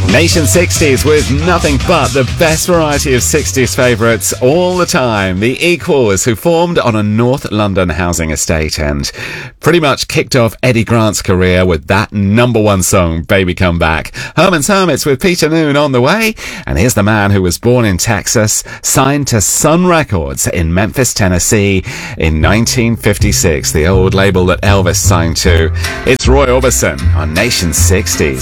Nation 60s with nothing but the best variety of 60s favourites all the time. The Equals, who formed on a North London housing estate and pretty much kicked off Eddie Grant's career with that number one song, Baby Come Back. Herman's Hermits with Peter Noon on the way. And here's the man who was born in Texas, signed to Sun Records in Memphis, Tennessee in 1956, the old label that Elvis signed to. It's Roy Orbison on Nation 60s.